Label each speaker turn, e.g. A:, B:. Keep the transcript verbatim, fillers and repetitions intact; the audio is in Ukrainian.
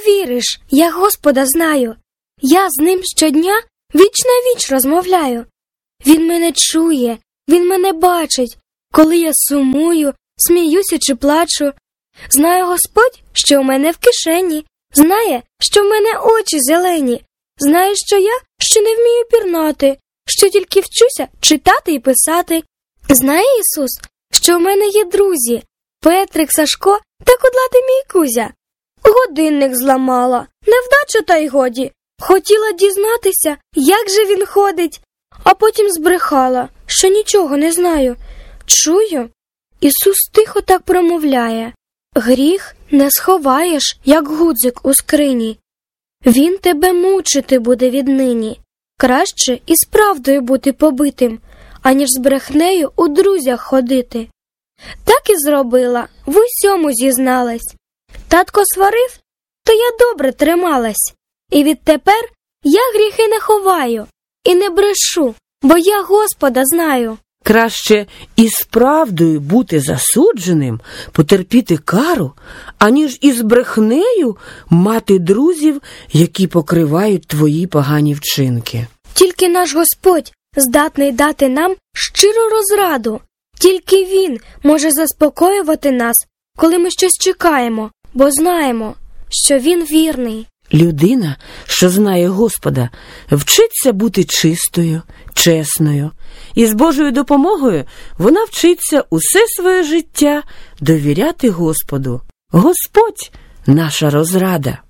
A: повіриш, я Господа знаю. Я з ним щодня віч на віч розмовляю. Він мене чує, він мене бачить, коли я сумую, сміюся чи плачу. Знає Господь, що у мене в кишені, знає, що в мене очі зелені, знає, що я ще не вмію пірнати, що тільки вчуся читати і писати. Знає Ісус, що в мене є друзі, Петрик, Сашко та кудлатий мій Кузя. Годинник зламала, невдача та й годі. Хотіла дізнатися, як же він ходить, а потім збрехала, що нічого не знаю. Чую, Ісус тихо так промовляє: гріх не сховаєш, як гудзик у скрині. Він тебе мучити буде віднині. Краще із правдою бути побитим, аніж з брехнею у друзях ходити. Так і зробила, в усьому зізналась. Татко сварив, то я добре трималась. І відтепер я гріхи не ховаю і не брешу, бо я Господа знаю.
B: Краще із правдою бути засудженим, потерпіти кару, аніж із брехнею мати друзів, які покривають твої погані вчинки.
A: Тільки наш Господь здатний дати нам щиру розраду. Тільки Він може заспокоювати нас, коли ми щось чекаємо, бо знаємо, що Він вірний.
B: Людина, що знає Господа, вчиться бути чистою, чесною. І з Божою допомогою вона вчиться усе своє життя довіряти Господу. Господь – наша розрада.